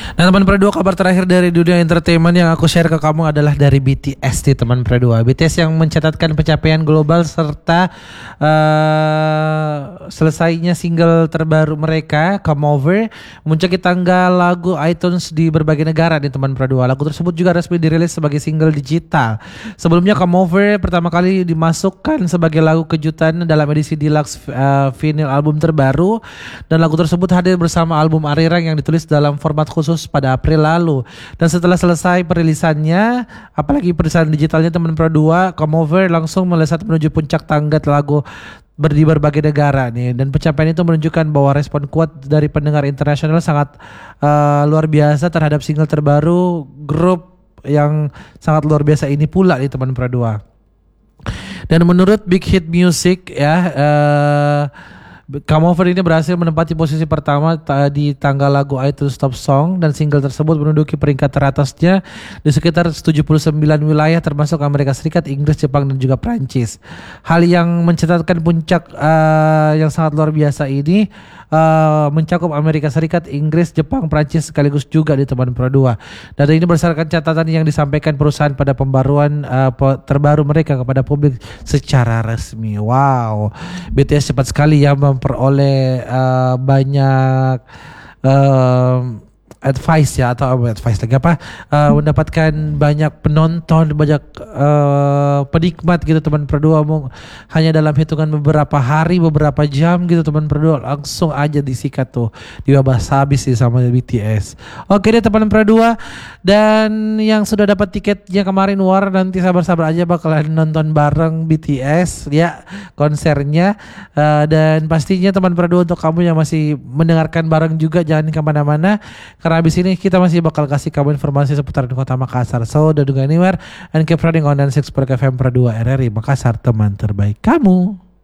Nah teman Pre 2, kabar terakhir dari dunia entertainment yang aku share ke kamu adalah dari BTS nih teman Pre 2. BTS yang mencatatkan pencapaian global serta selesainya single terbaru mereka Come Over memuncaki tangga lagu iTunes di berbagai negara nih teman Pre 2. Lagu tersebut juga resmi dirilis sebagai single digital. Sebelumnya Come Over pertama kali dimasukkan sebagai lagu kejutan dalam edisi deluxe vinyl album terbaru, dan lagu tersebut hadir bersama album Arirang yang ditulis dalam format khusus pada April lalu. Dan setelah selesai perilisannya, apalagi perilisan digitalnya teman Pro 2, Come Over langsung melesat menuju puncak tangga lagu di berbagai negara nih, dan pencapaian itu menunjukkan bahwa respon kuat dari pendengar internasional sangat luar biasa terhadap single terbaru grup yang sangat luar biasa ini pula nih teman Pro 2. Dan menurut Big Hit Music ya, Come Over ini berhasil menempati posisi pertama di tangga lagu iTunes Top Song, dan single tersebut menduduki peringkat teratasnya di sekitar 79 wilayah termasuk Amerika Serikat, Inggris, Jepang, dan juga Prancis. Hal yang mencatatkan puncak yang sangat luar biasa ini mencakup Amerika Serikat, Inggris, Jepang, Prancis sekaligus juga di teman Pro 2. Dan ini berdasarkan catatan yang disampaikan perusahaan pada pembaruan terbaru mereka kepada publik secara resmi. Wow, BTS cepat sekali ya memperoleh banyak advice ya, atau advice lagi apa, mendapatkan banyak penonton, banyak penikmat gitu teman Pro 2. Hanya dalam hitungan beberapa hari, beberapa jam gitu teman Pro 2 langsung aja disikat tuh, dibahas habis sih sama BTS. Oke deh teman Pro 2, dan yang sudah dapat tiketnya kemarin war, nanti sabar-sabar aja bakalan nonton bareng BTS ya konsernya. Dan pastinya teman Pro 2, untuk kamu yang masih mendengarkan bareng juga jangan kemana-mana, karena habis ini kita masih bakal kasih kamu informasi seputar Kota Makassar. So don't go anywhere and keep running on 96 FM Pro 2 RRI Makassar, teman terbaik kamu.